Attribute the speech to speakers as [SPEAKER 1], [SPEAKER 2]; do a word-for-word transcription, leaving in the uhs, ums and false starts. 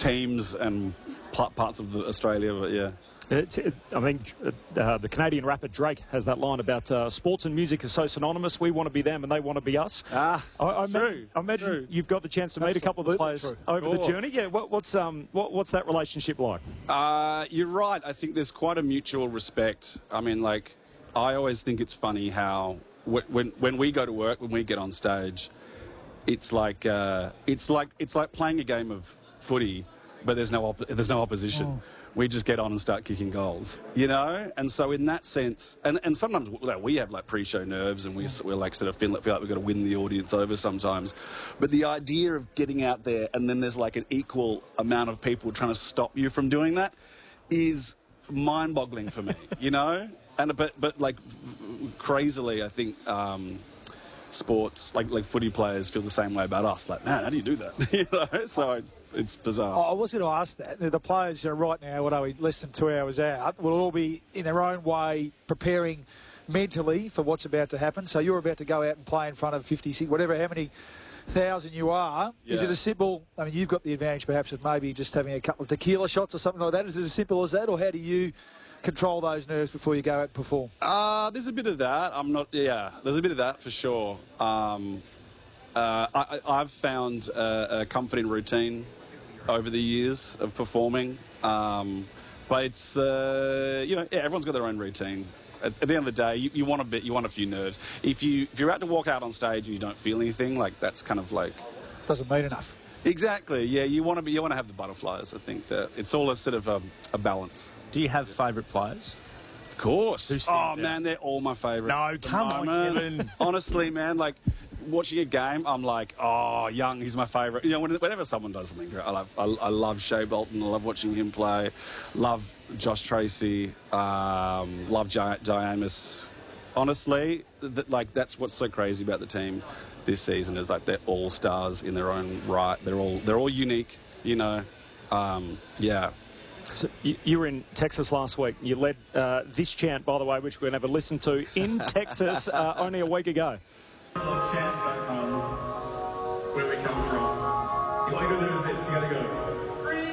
[SPEAKER 1] teams and parts of Australia, but yeah.
[SPEAKER 2] It's, it, I think uh, the Canadian rapper Drake has that line about uh, sports and music are so synonymous. We want to be them and they want to be us.
[SPEAKER 1] Ah,
[SPEAKER 2] I, I
[SPEAKER 1] true.
[SPEAKER 2] Imagine, I imagine
[SPEAKER 1] true.
[SPEAKER 2] you've got the chance to meet Absolutely a couple of the players
[SPEAKER 1] true.
[SPEAKER 2] over the journey. Yeah, what, what's um, what, what's that relationship like?
[SPEAKER 1] Uh, you're right. I think there's quite a mutual respect. I mean, like, I always think it's funny how when when we go to work, when we get on stage, it's like uh, it's like it's like playing a game of footy, but there's no op- there's no opposition. Oh. We just get on and start kicking goals, you know? And so in that sense, and, and sometimes like, we have like pre-show nerves and we, we're like sort of feel, feel like we've got to win the audience over sometimes. But the idea of getting out there and then there's like an equal amount of people trying to stop you from doing that is mind-boggling for me, you know? And but, but like crazily, I think um, sports, like, like footy players feel the same way about us. Like, man, how do you do that? you know? So... It's bizarre.
[SPEAKER 3] I was going to ask that. The players are right now, what are we, less than two hours out, will all be in their own way preparing mentally for what's about to happen. So you're about to go out and play in front of fifty, whatever, how many thousand you are. Yeah. Is it as simple, I mean, you've got the advantage perhaps of maybe just having a couple of tequila shots or something like that. Is it as simple as that, or how do you control those nerves before you go out and perform?
[SPEAKER 1] Uh, there's a bit of that. I'm not, yeah, there's a bit of that for sure. Um, uh, I, I've found a, a comforting routine over the years of performing, um, but it's uh, you know yeah, everyone's got their own routine. At, at the end of the day, you, you want a bit, you want a few nerves. If you if you're about to walk out on stage and you don't feel anything, like that's kind of like
[SPEAKER 3] doesn't mean enough.
[SPEAKER 1] Exactly. Yeah, you want to be, you want to have the butterflies. I think that it's all a sort of a, a balance.
[SPEAKER 4] Do you have favourite players?
[SPEAKER 1] Of course. Oh
[SPEAKER 4] out?
[SPEAKER 1] man, they're all my favourite.
[SPEAKER 4] No, come on, Kevin.
[SPEAKER 1] Honestly, man, like. Watching a game, I'm like, oh, Young, he's my favourite. You know, whenever someone does something great, I love, I, I love Shea Bolton. I love watching him play. Love Josh Tracy. Um, love J- Jayamis. Honestly, th- like that's what's so crazy about the team this season is like they're all stars in their own right. They're all they're all unique. You know, um, yeah.
[SPEAKER 2] So you, you were in Texas last week. You led uh, this chant, by the way, which we're going to have a listen to in Texas uh, only a week ago.
[SPEAKER 5] Chant back home, where we come from. All you gotta do is this, you gotta go.